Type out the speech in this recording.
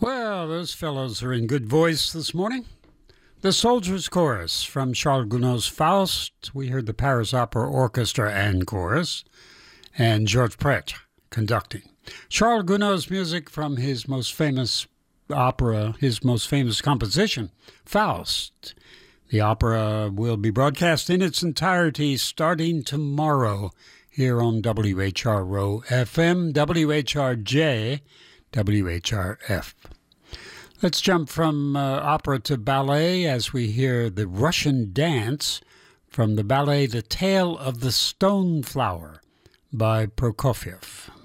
Well, those fellows are in good voice this morning. The Soldiers Chorus from Charles Gounod's Faust. We heard the Paris Opera Orchestra and Chorus, and Georges Prêtre conducting. Charles Gounod's music from his most famous opera, his most famous composition, Faust. The opera will be broadcast in its entirety starting tomorrow here on WHRO FM, WHRJ, WHRF. Let's jump from opera to ballet as we hear the Russian Dance from the ballet The Tale of the Stone Flower by Prokofiev.